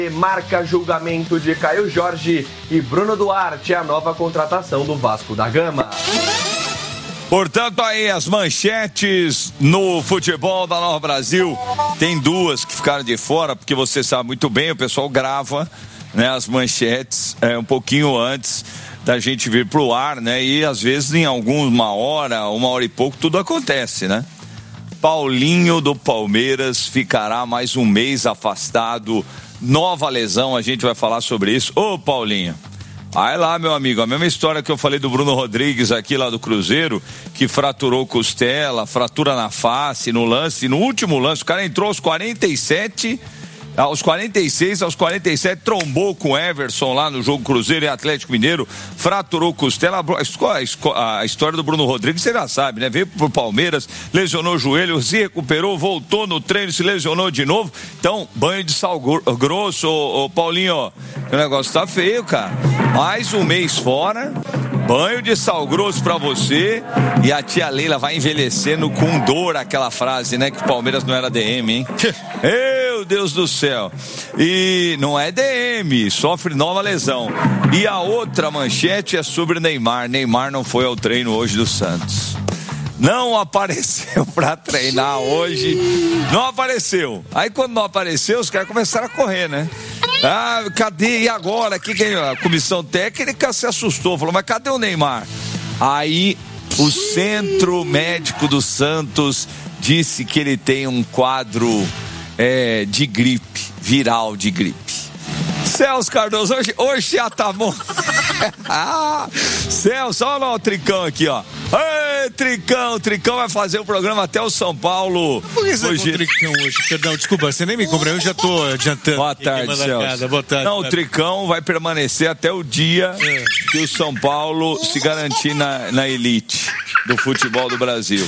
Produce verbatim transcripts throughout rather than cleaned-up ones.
Marca julgamento de Caio Jorge e Bruno Duarte, a nova contratação do Vasco da Gama. Portanto, aí as manchetes no futebol da Nova Brasil. Tem duas que ficaram de fora, porque você sabe muito bem, o pessoal grava, né, as manchetes é, um pouquinho antes da gente vir pro ar, né? E às vezes em alguma hora, uma hora e pouco, tudo acontece, né? Paulinho do Palmeiras ficará mais um mês afastado. Nova lesão, a gente vai falar sobre isso. Ô, Paulinho, vai lá, meu amigo, a mesma história que eu falei do Bruno Rodrigues aqui lá do Cruzeiro, que fraturou costela, fratura na face, no lance, no último lance, o cara entrou aos quarenta e sete, aos quarenta e seis, aos quarenta e sete, trombou com o Everson lá no jogo Cruzeiro e Atlético Mineiro, fraturou costela. A história do Bruno Rodrigues você já sabe, né? Veio pro Palmeiras, lesionou o joelho, se recuperou, voltou no treino, se lesionou de novo. Então, banho de sal grosso, ô, ô Paulinho, ó, o negócio tá feio, cara. Mais um mês fora, banho de sal grosso pra você, e a tia Leila vai envelhecendo com dor, aquela frase, né? Que o Palmeiras não era D M, hein? Meu Deus do céu. E não é D M, sofre nova lesão. E a outra manchete é sobre Neymar. Neymar não foi ao treino hoje do Santos. Não apareceu pra treinar hoje. Não apareceu. Aí quando não apareceu, os caras começaram a correr, né? Ah, cadê? E agora? Que, que a comissão técnica se assustou, falou, mas cadê o Neymar? Aí o centro médico do Santos disse que ele tem um quadro é, de gripe, viral de gripe. Celso Cardoso, hoje, hoje já tá bom. Celso, olha lá o Tricão aqui, ó. Ei, Tricão, Tricão vai fazer o programa até o São Paulo. Por que você hoje... é com o Tricão hoje? Perdão, desculpa, você nem me cobrou, eu já tô adiantando. Boa tarde, Celso. Boa tarde. Não, o Tricão vai permanecer até o dia é. que o São Paulo se garantir na, na elite do futebol do Brasil.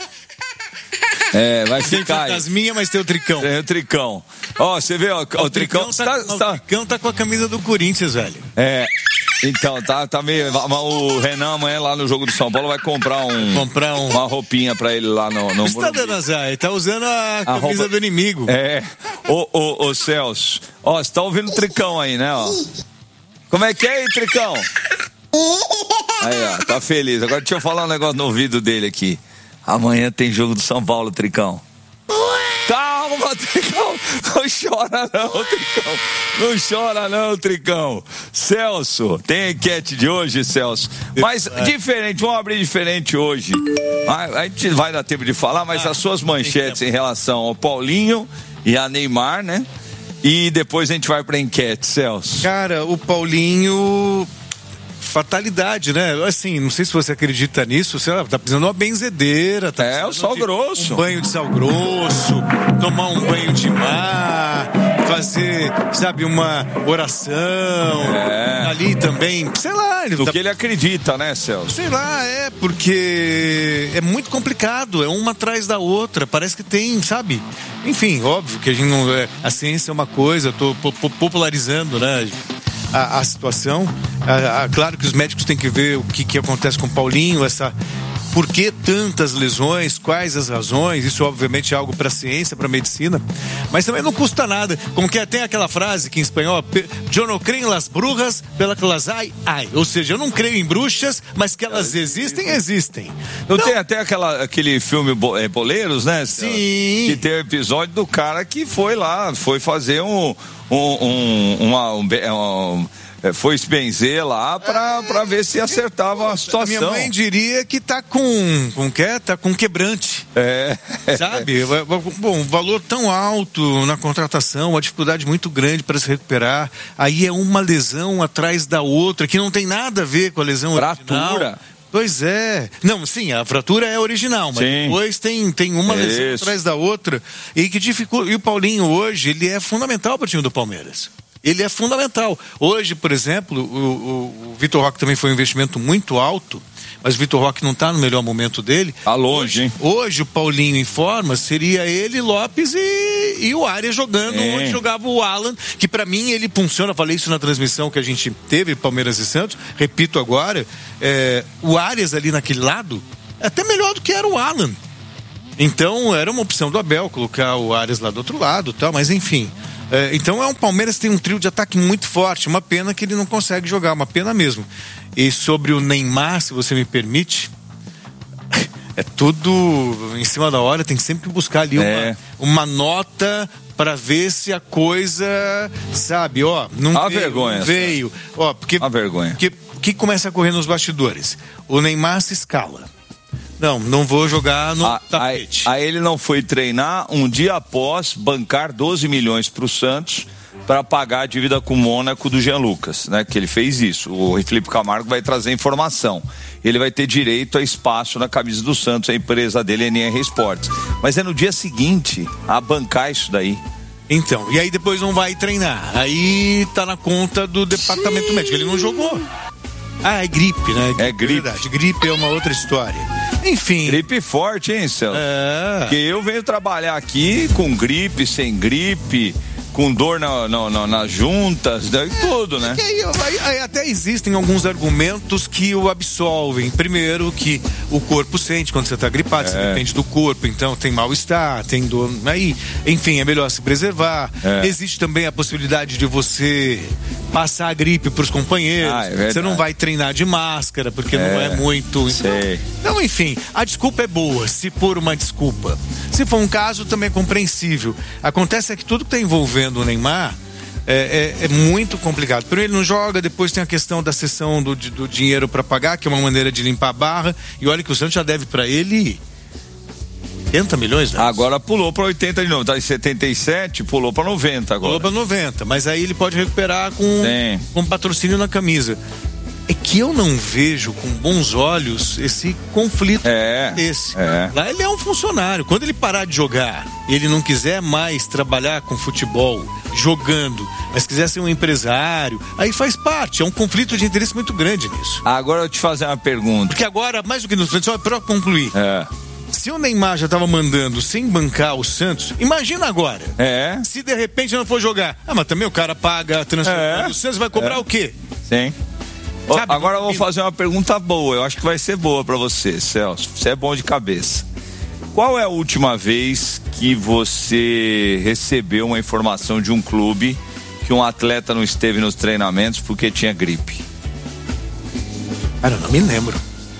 É, vai tem ficar. Tem fantasminha, mas tem o Tricão. Tem o Tricão. Ó, você vê, ó, o, o Tricão. Tricão tá, tá, o tá... Tricão tá com a camisa do Corinthians, velho. É. Então, tá, tá meio. O Renan amanhã lá no jogo do São Paulo vai comprar um. Comprar um... uma roupinha pra ele lá no. no Você tá dando azar, ele tá usando a, a camisa roupa... do inimigo. É. Ô, ô, ô, Celso. Ó, você tá ouvindo o Tricão aí, né, ó? Como é que é aí, Tricão? Aí, ó, tá feliz. Agora deixa eu falar um negócio no ouvido dele aqui. Amanhã tem jogo do São Paulo, Tricão. Calma, Tricão. Não chora não, Tricão. Não chora não, Tricão. Celso, tem enquete de hoje, Celso. Mas é. diferente, vamos abrir diferente hoje. A, a gente vai dar tempo de falar, mas ah, as suas manchetes em relação ao Paulinho e a Neymar, né? E depois a gente vai pra enquete, Celso. Cara, o Paulinho... fatalidade, né? Assim, não sei se você acredita nisso, sei lá, tá precisando de uma benzedeira. Tá é, o sal grosso. Um banho de sal grosso, tomar um banho de mar, fazer, sabe, uma oração. É. Ali também, sei lá. Do tá... que ele acredita, né, Celso? Sei lá, é, porque é muito complicado, é uma atrás da outra, parece que tem, sabe? Enfim, óbvio que a gente não... É, a ciência é uma coisa, eu tô popularizando, né? A, a situação, a, a, claro que os médicos têm que ver o que, que acontece com o Paulinho, essa, por que tantas lesões, quais as razões, isso obviamente é algo para a ciência, para a medicina, mas também não custa nada, como que tem aquela frase que em espanhol, eu não creio em las brujas, pela que las hay, hay, ou seja, eu não creio em bruxas, mas que elas existem, existem. Não tem até aquela, aquele filme é, Boleiros, né? Sim. Que tem o episódio do cara que foi lá, foi fazer um Um, um, uma, um, um, foi se benzer lá pra, é, pra ver se acertava a situação. A minha mãe diria que tá com, com que? Tá com quebrante. É. Sabe? Bom, um valor tão alto na contratação, uma dificuldade muito grande para se recuperar. Aí é uma lesão atrás da outra, que não tem nada a ver com a lesão original. Fratura. Pois é. Não, sim, a fratura é original, mas sim. Depois tem, tem uma Isso. lesão atrás da outra. E que dificulta. E o Paulinho hoje, ele é fundamental para o time do Palmeiras. Ele é fundamental. Hoje, por exemplo, o, o, o Vitor Roque também foi um investimento muito alto, mas o Vitor Roque não está no melhor momento dele. Tá longe, hoje, hein? Hoje o Paulinho em forma seria ele, Lopes e, e o Arias jogando, é. onde jogava o Alan, que para mim ele funciona, falei isso na transmissão que a gente teve, Palmeiras e Santos, repito agora, é, o Arias ali naquele lado, é até melhor do que era o Alan. Então era uma opção do Abel, colocar o Arias lá do outro lado e tal, mas enfim... É, então é um Palmeiras que tem um trio de ataque muito forte, uma pena que ele não consegue jogar, uma pena mesmo. E sobre o Neymar, se você me permite, é tudo em cima da hora, tem que sempre buscar ali é. uma, uma nota para ver se a coisa, sabe, ó, não a veio, vergonha, não veio, ó, porque a vergonha. Porque o que começa a correr nos bastidores? O Neymar se escala. Não, não vou jogar no a, tapete. Aí ele não foi treinar um dia após bancar doze milhões para o Santos para pagar a dívida com o Mônaco do Jean Lucas, né? Que ele fez isso. O Felipe Camargo vai trazer informação. Ele vai ter direito a espaço na camisa do Santos, a empresa dele é N R Esportes. Mas é no dia seguinte a bancar isso daí. Então, e aí depois não vai treinar. Aí tá na conta do departamento médico. Ele não jogou. Ah, é gripe, né? É gripe. Verdade. Gripe é uma outra história. Enfim. Gripe forte, hein, Celso? É. Porque eu venho trabalhar aqui com gripe, sem gripe, com dor na, na, na, nas juntas, né? Tudo, né? Aí, aí, aí até existem alguns argumentos que o absolvem. Primeiro, que o corpo sente quando você está gripado, é. Você depende do corpo, então tem mal-estar, tem dor. Aí, enfim, é melhor se preservar. É. Existe também a possibilidade de você passar a gripe para os companheiros. Ah, é você não vai treinar de máscara, porque é. não é muito. Sei. Então, enfim, a desculpa é boa, se for uma desculpa. Se for um caso, também é compreensível. Acontece é que tudo que está envolvendo o Neymar é, é, é muito complicado. Primeiro ele não joga, depois tem a questão da cessão do, do dinheiro para pagar, que é uma maneira de limpar a barra. E olha que o Santos já deve para ele oitenta milhões, né? Agora pulou para oitenta de novo, tá em setenta e sete, pulou para noventa agora. Pulou para noventa, mas aí ele pode recuperar com, com patrocínio na camisa. É que eu não vejo com bons olhos esse conflito é, desse. É. Lá ele é um funcionário. Quando ele parar de jogar, ele não quiser mais trabalhar com futebol, jogando, mas quiser ser um empresário, aí faz parte. É um conflito de interesse muito grande nisso. Agora eu te fazer uma pergunta. Porque agora, mais do que no só para concluir. É. Se o Neymar já estava mandando sem bancar o Santos, imagina agora. É. Se de repente não for jogar. Ah, mas também o cara paga a transferência é. do Santos, vai cobrar é. o quê? Sim. Sabe, agora eu vou fazer uma pergunta boa, eu acho que vai ser boa pra você, Celso, você é bom de cabeça. Qual é a última vez que você recebeu uma informação de um clube que um atleta não esteve nos treinamentos porque tinha gripe? Cara, eu não me lembro.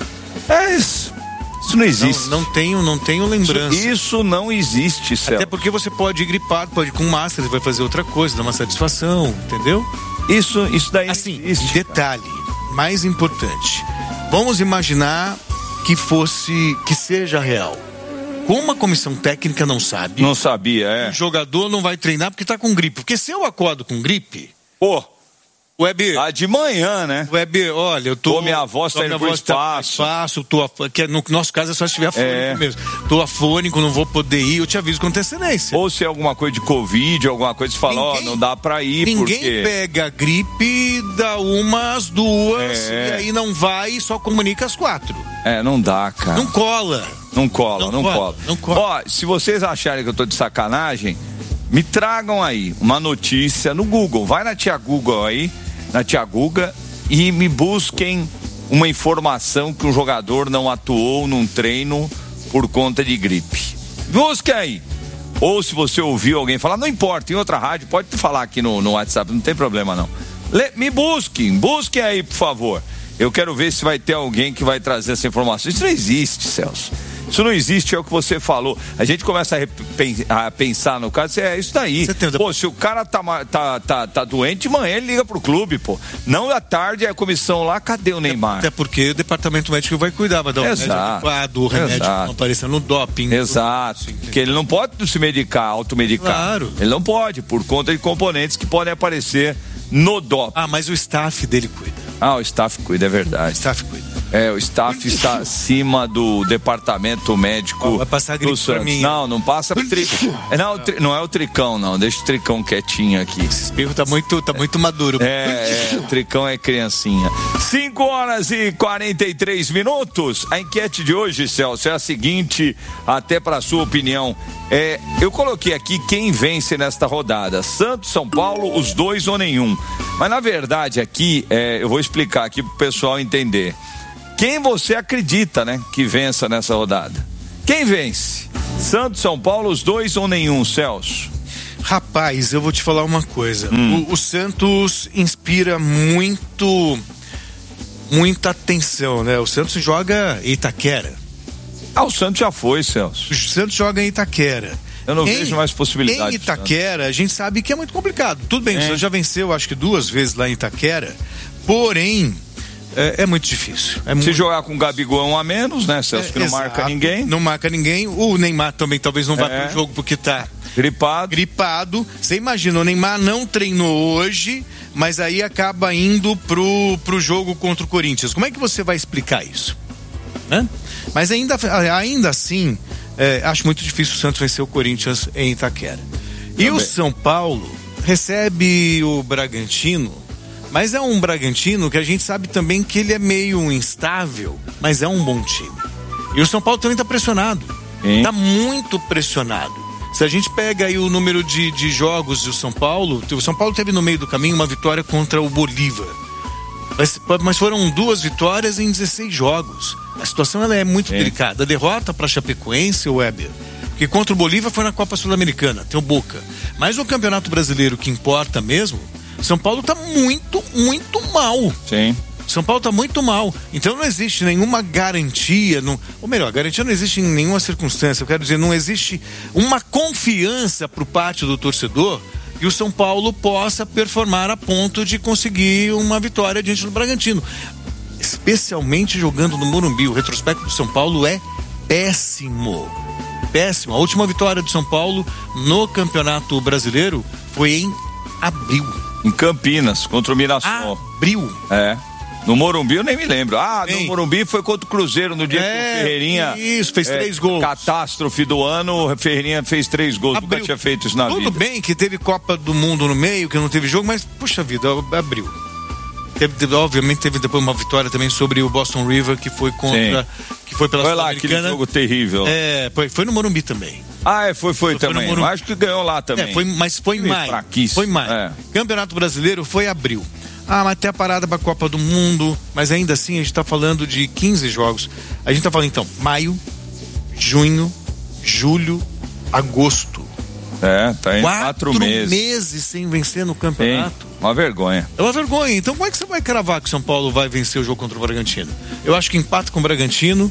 É isso. Isso não existe. Não, não tenho, não tenho lembrança. Isso, isso não existe, Celso. Até porque você pode ir gripado, pode ir com máscara, você vai fazer outra coisa, dar uma satisfação, entendeu? Isso, isso daí assim, existe. Detalhe, mais importante. Vamos imaginar que fosse, que seja real. Como a comissão técnica não sabe. Não sabia, é. O jogador não vai treinar porque tá com gripe. Porque se eu acordo com gripe. Pô. Web. Ah, de manhã, né? Web, olha, eu tô. Pô, minha voz tá indo pro espaço. Tá espaço, tô, que no nosso caso é só se estiver afônico é. mesmo. Tô afônico, não vou poder ir, eu te aviso com antecedência. Ou se é alguma coisa de Covid, alguma coisa, você fala, ó, oh, não dá pra ir, ninguém porque... pega gripe, dá umas, duas, é. e aí não vai e só comunica às quatro. É, não dá, cara. Não cola. Não cola, não, não cola. cola. Não cola. Ó, se vocês acharem que eu tô de sacanagem, me tragam aí uma notícia no Google. Vai na tia Google aí, na tia Guga, e me busquem uma informação que um jogador não atuou num treino por conta de gripe. Busquem aí. Ou se você ouviu alguém falar, não importa, em outra rádio, pode falar aqui no, no WhatsApp, não tem problema não. Le, me busquem, busquem aí, por favor. Eu quero ver se vai ter alguém que vai trazer essa informação. Isso não existe, Celso. Isso não existe, é o que você falou. A gente começa a, a pensar no caso, é isso daí. Pô, se o cara tá, tá, tá, tá doente, de manhã ele liga pro clube, pô. Não à tarde, a comissão lá, cadê o Neymar? Até porque o departamento médico vai cuidar, vai dar o remédio adequado, o remédio não apareça no doping. Exato. Tudo. Porque ele não pode se medicar, automedicar. Claro. Ele não pode, por conta de componentes que podem aparecer no doping. Ah, mas o staff dele cuida. Ah, o staff cuida, é verdade. O staff cuida. É, o staff está acima do departamento médico. Oh, vai passar gripe do pra mim. Não, não passa tri... não, tri... não é o Tricão, não. Deixa o Tricão quietinho aqui. Esse espirro tá muito, tá muito maduro. É, é, o Tricão é criancinha. cinco horas e quarenta e três minutos. A enquete de hoje, Celso, é a seguinte, até para sua opinião. É, eu coloquei aqui quem vence nesta rodada. Santos, São Paulo, os dois ou nenhum. Mas na verdade aqui, é, eu vou explicar aqui pro pessoal entender. Quem você acredita, né, que vença nessa rodada? Quem vence? Santos, São Paulo, os dois ou nenhum, Celso? Rapaz, eu vou te falar uma coisa. Hum. O, o Santos inspira muito, muita atenção, né? O Santos joga em Itaquera. Ah, o Santos já foi, Celso. O Santos joga em Itaquera. Eu não em, vejo mais possibilidade. Em Itaquera, a gente sabe que é muito complicado. Tudo bem, é. o Santos já venceu, acho que duas vezes lá em Itaquera. Porém, é, é muito difícil. É Se muito... jogar com o Gabigol um a menos, né, Celso? É, que não exato, marca ninguém. Não marca ninguém. O Neymar também talvez não vá é. pro jogo porque tá gripado. Gripado. Você imagina, o Neymar não treinou hoje, mas aí acaba indo pro, pro jogo contra o Corinthians. Como é que você vai explicar isso? Né? Mas ainda, ainda assim, é, acho muito difícil o Santos vencer o Corinthians em Itaquera. E também. O São Paulo recebe o Bragantino, mas é um Bragantino que a gente sabe também que ele é meio instável, mas é um bom time. E o São Paulo também está pressionado. Está muito pressionado. Se a gente pega aí o número de, de jogos do São Paulo, o São Paulo teve no meio do caminho uma vitória contra o Bolívar. Mas, mas foram duas vitórias em dezesseis jogos. A situação ela é muito é. delicada. A derrota para Chapecoense, o Weber, que contra o Bolívar foi na Copa Sul-Americana, tem o Boca. Mas o Campeonato Brasileiro que importa mesmo, São Paulo tá muito, muito mal. Sim. São Paulo tá muito mal. Então não existe nenhuma garantia, não, ou melhor, garantia não existe em nenhuma circunstância. Eu quero dizer, não existe uma confiança por parte do torcedor que o São Paulo possa performar a ponto de conseguir uma vitória diante do Bragantino. Especialmente jogando no Morumbi. O retrospecto do São Paulo é péssimo. Péssimo. A última vitória do São Paulo no Campeonato Brasileiro foi em abril. Em Campinas, contra o Mirassol. Abril. É. No Morumbi eu nem me lembro. Ah, Bem, no Morumbi foi contra o Cruzeiro no dia é, que o Ferreirinha... Isso, fez é, três gols. Catástrofe do ano, o Ferreirinha fez três gols. Abril. Nunca tinha feito isso na Tudo vida. Tudo bem que teve Copa do Mundo no meio, que não teve jogo, mas, puxa vida, abriu. Teve, teve, obviamente teve depois uma vitória também sobre o Boston River, que foi contra... Sim. Que foi pela Sul-Americana. Foi lá, aquele jogo terrível. É, foi, foi no Morumbi também. Ah, é, foi, foi, foi também. Eu acho que ganhou lá também. É, foi, mas foi em maio. Foi em maio. É. Campeonato Brasileiro foi abril. Ah, mas até a parada para a Copa do Mundo, mas ainda assim a gente está falando de quinze jogos. A gente está falando então, maio, junho, julho, agosto. É, tá em quatro, quatro meses. meses sem vencer no campeonato. Sim, uma vergonha. É uma vergonha. Então como é que você vai cravar que o São Paulo vai vencer o jogo contra o Bragantino? Eu acho que empata com o Bragantino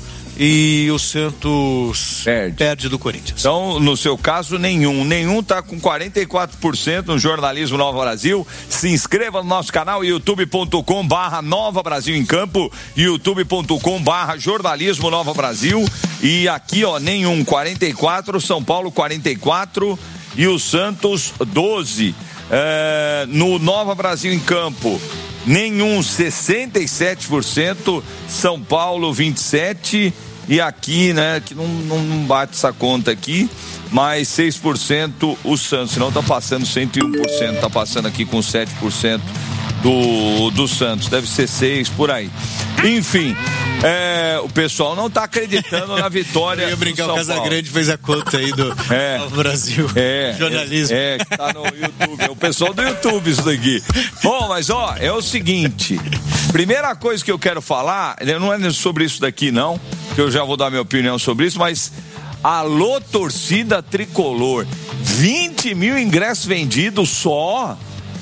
e o Santos perde, perde do Corinthians. Então, no seu caso, nenhum. Nenhum tá com quarenta e quatro por cento no Jornalismo Nova Brasil. Se inscreva no nosso canal youtube ponto com barra Nova Brasil em Campo, youtube ponto com barra Jornalismo Nova Brasil. E aqui, ó, nenhum, quarenta e quatro, São Paulo quarenta e quatro e o Santos doze. É, no Nova Brasil em Campo, nenhum, sessenta e sete por cento, São Paulo vinte e sete por cento, e aqui, né, que não, não, não bate essa conta aqui, mais seis por cento o Santos, senão tá passando cento e um por cento, tá passando aqui com sete por cento do, do Santos, deve ser seis por aí. Enfim, é, o pessoal não tá acreditando na vitória. Eu ia brincar, o Casagrande fez a conta aí do é, Brasil. É, jornalismo. É, que tá no YouTube. É o pessoal do YouTube isso daqui. Bom, mas ó, é o seguinte. Primeira coisa que eu quero falar, não é sobre isso daqui não, que eu já vou dar minha opinião sobre isso, mas alô torcida tricolor, vinte mil ingressos vendidos só.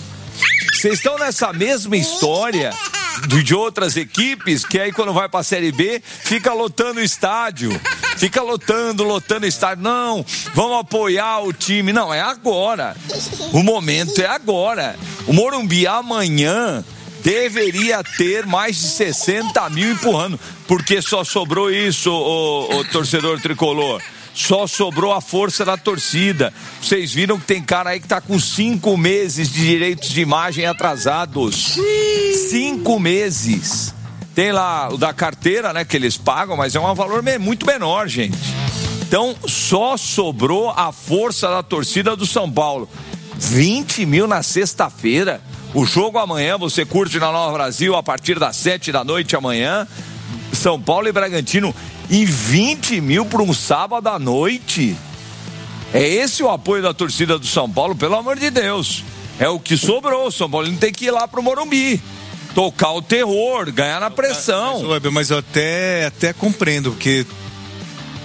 Vocês estão nessa mesma história de outras equipes, que aí quando vai pra Série B, fica lotando o estádio, fica lotando, lotando o estádio, não, vamos apoiar o time, não, é agora, o momento é agora, o Morumbi amanhã deveria ter mais de sessenta mil empurrando, porque só sobrou isso, o, o torcedor tricolor. Só sobrou a força da torcida. Vocês viram que tem cara aí que tá com cinco meses de direitos de imagem atrasados. Cinco meses. Tem lá o da carteira, né, que eles pagam, mas é um valor muito menor, gente. Então, só sobrou a força da torcida do São Paulo. vinte mil na sexta-feira. O jogo amanhã, você curte na Nova Brasil a partir das sete da noite amanhã. São Paulo e Bragantino. E vinte mil para um sábado à noite. É esse o apoio da torcida do São Paulo, pelo amor de Deus. É o que sobrou. O São Paulo não tem que ir lá pro Morumbi. Tocar o terror, ganhar na pressão. Mas, mas eu até, até compreendo, porque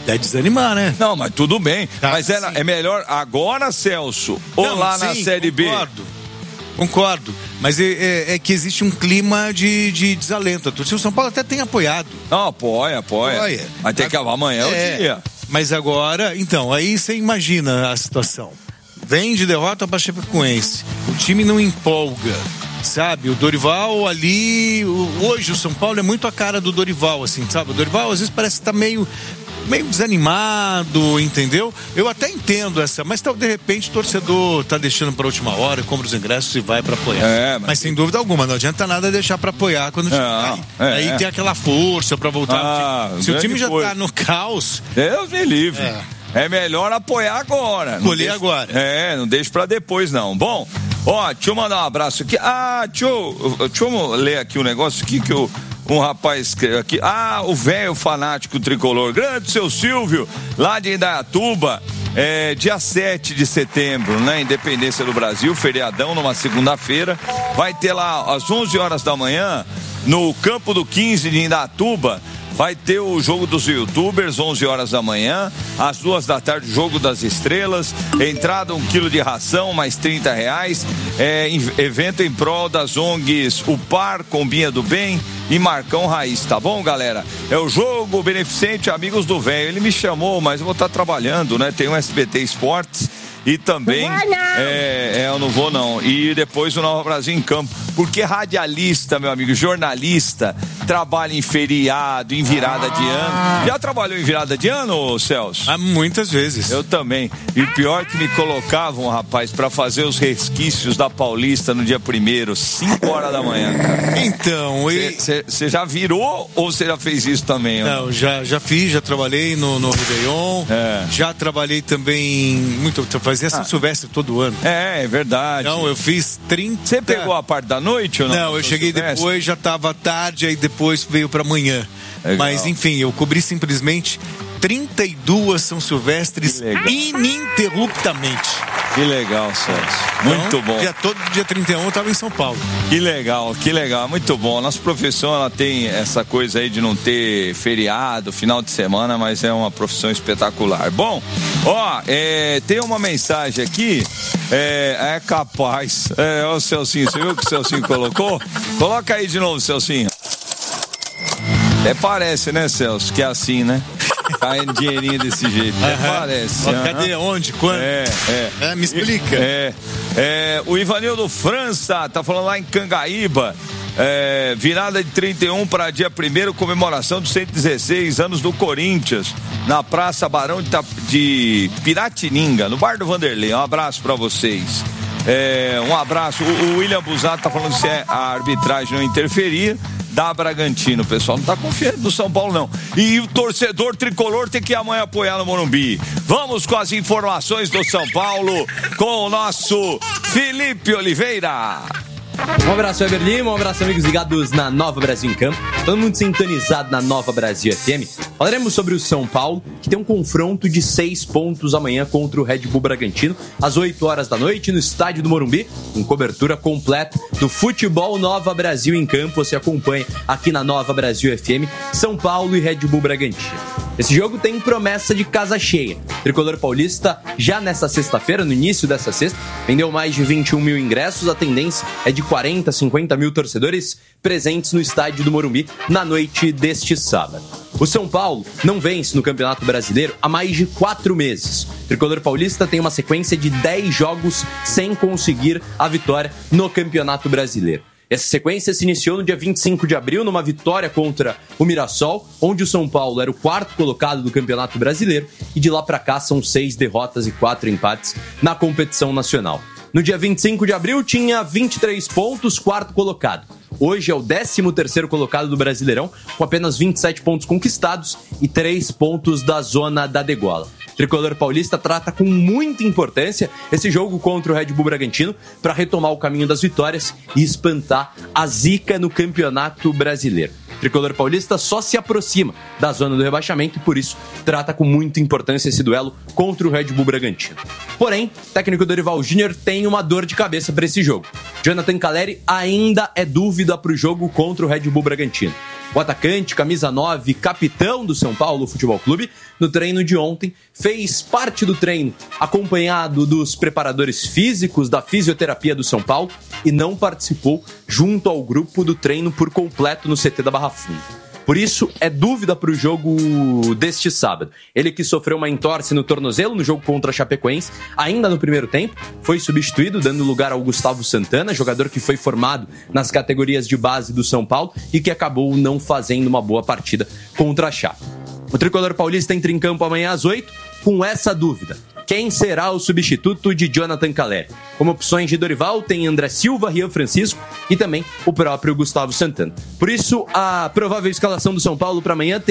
É desanimar, né? Não, mas tudo bem. Tá, mas é, é melhor agora, Celso, ou Não, lá sim, na Série concordo, B? Concordo. Mas é, é, é que existe um clima de, de desalento. O São Paulo até tem apoiado. Não, apoia, apoia. apoia. Mas tem que amanhã é, é o dia. Mas agora, então, aí você imagina a situação. Vem de derrota para Chapecoense. O time não empolga, sabe? O Dorival ali... Hoje o São Paulo é muito a cara do Dorival, assim, sabe? O Dorival às vezes parece que tá meio... meio desanimado, entendeu? Eu até entendo essa, mas de repente o torcedor tá deixando pra última hora, compra os ingressos e vai pra apoiar. É, mas... mas sem dúvida alguma, não adianta nada deixar pra apoiar quando o time cai. É, Aí é. tem aquela força pra voltar. Ah, Se o time já foi. tá no caos... Deus me livre. É. É melhor apoiar agora. Colher agora. É, não deixa pra depois, não. Bom, ó, deixa eu mandar um abraço aqui. Ah, deixa eu, deixa eu ler aqui um negócio aqui que eu... Um rapaz aqui, ah, o velho fanático tricolor, grande seu Silvio, lá de Indaiatuba, é, dia sete de setembro, né, Independência do Brasil, feriadão, numa segunda-feira, vai ter lá às onze horas da manhã, no Campo do quinze de Indaiatuba, vai ter o jogo dos youtubers, onze horas da manhã, às duas da tarde, jogo das estrelas, entrada um quilo de ração, mais trinta reais, é, evento em prol das O N Gs O Par, Combinha do Bem e Marcão Raiz, tá bom, galera? É o jogo beneficente Amigos do Velho. Ele me chamou, mas eu vou estar trabalhando, né? Tem o S B T Esportes e também não não. É, é, eu não vou não. E depois o Nova Brasil em campo. Porque radialista, meu amigo, jornalista, trabalha em feriado, em virada ah. de ano. Já trabalhou em virada de ano, Celso? Ah, muitas vezes. Eu também. E pior que me colocavam, rapaz, pra fazer os resquícios da Paulista no dia primeiro, cinco horas da manhã, cara. Então, você e... já virou ou você já fez isso também? Não, já, já fiz, já trabalhei no, no Réveillon, é. já trabalhei também, muito, fazia São ah. Silvestre todo ano. É, é verdade. Não, eu fiz trinta... Você pegou a parte da noite ou não? Não, eu cheguei Silvestre? depois, já tava tarde, aí depois veio pra amanhã. Legal. Mas enfim, eu cobri simplesmente trinta e duas São Silvestres ininterruptamente. Que legal, Celso. Muito então, bom. Dia, todo dia trinta e um eu tava em São Paulo. Que legal, que legal. Muito bom. Nossa profissão, ela tem essa coisa aí de não ter feriado, final de semana, mas é uma profissão espetacular. Bom, ó, é, tem uma mensagem aqui, é, é capaz. É, ó, o Celcinho, você viu o que o Celcinho colocou? Coloca aí de novo, Celcinho. Até parece, né, Celso, que é assim, né? Caindo dinheirinho desse jeito. Até uhum. parece. Uhum. Cadê? Onde? Quando? É, é. é me explica. É, é. O Ivanildo França tá falando lá em Cangaíba. É, virada de trinta e um para dia primeiro, comemoração dos cento e dezesseis anos do Corinthians, na Praça Barão de, de Piratininga, no Bar do Vanderlei. Um abraço para vocês. É, um abraço. O, o William Busato tá falando se a arbitragem não interferir. Da Bragantino, o pessoal não tá confiando no São Paulo, não. E o torcedor tricolor tem que amanhã apoiar no Morumbi. Vamos com as informações do São Paulo com o nosso Felipe Oliveira. Um abraço, Weber Lima, um abraço, amigos ligados na Nova Brasil em Campo. Todo mundo sintonizado na Nova Brasil F M. Falaremos sobre o São Paulo, que tem um confronto de seis pontos amanhã contra o Red Bull Bragantino, às oito horas da noite, no estádio do Morumbi, com cobertura completa do futebol Nova Brasil em Campo. Você acompanha aqui na Nova Brasil F M, São Paulo e Red Bull Bragantino. Esse jogo tem promessa de casa cheia. O tricolor paulista, já nessa sexta-feira, no início dessa sexta, vendeu mais de vinte e um mil ingressos. A tendência é de quarenta, cinquenta mil torcedores presentes no estádio do Morumbi na noite deste sábado. O São Paulo não vence no Campeonato Brasileiro há mais de quatro meses. O tricolor paulista tem uma sequência de dez jogos sem conseguir a vitória no Campeonato Brasileiro. Essa sequência se iniciou no dia vinte e cinco de abril, numa vitória contra o Mirassol, onde o São Paulo era o quarto colocado do Campeonato Brasileiro, e de lá pra cá são seis derrotas e quatro empates na competição nacional. No dia vinte e cinco de abril tinha vinte e três pontos, quarto colocado. Hoje é o décimo terceiro colocado do Brasileirão, com apenas vinte e sete pontos conquistados e três pontos da zona da degola. O tricolor paulista trata com muita importância esse jogo contra o Red Bull Bragantino para retomar o caminho das vitórias e espantar a zica no Campeonato Brasileiro. O tricolor paulista só se aproxima da zona do rebaixamento e, por isso, trata com muita importância esse duelo contra o Red Bull Bragantino. Porém, o técnico Dorival Júnior tem uma dor de cabeça para esse jogo. Jonathan Calleri ainda é dúvida para o jogo contra o Red Bull Bragantino. O atacante, camisa nove, capitão do São Paulo Futebol Clube, no treino de ontem, fez parte do treino acompanhado dos preparadores físicos da fisioterapia do São Paulo e não participou junto ao grupo do treino por completo no C T da Barra Funda. Por isso, é dúvida para o jogo deste sábado. Ele que sofreu uma entorse no tornozelo no jogo contra a Chapecoense, ainda no primeiro tempo, foi substituído, dando lugar ao Gustavo Santana, jogador que foi formado nas categorias de base do São Paulo e que acabou não fazendo uma boa partida contra a Chape. O tricolor paulista entra em campo amanhã às oito, com essa dúvida. Quem será o substituto de Jonathan Calleri? Como opções de Dorival, tem André Silva, Rian Francisco e também o próprio Gustavo Santana. Por isso, a provável escalação do São Paulo para amanhã tem